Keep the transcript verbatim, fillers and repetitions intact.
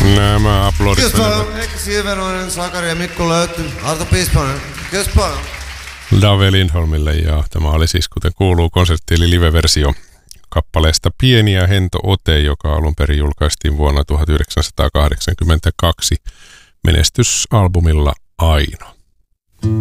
Nämä aplodit. Kiitos paljon. Heikki Silvenoinen, Sakari ja Mikko Löytty, Arto Piispanen. Kiitos paljon. Dave Lindholmille, ja tämä oli siis, kuten kuuluu, konsertti eli live-versio kappaleesta Pieni ja hento ote, joka alun perin julkaistiin vuonna tuhatyhdeksänsataakahdeksankymmentäkaksi menestysalbumilla Aino.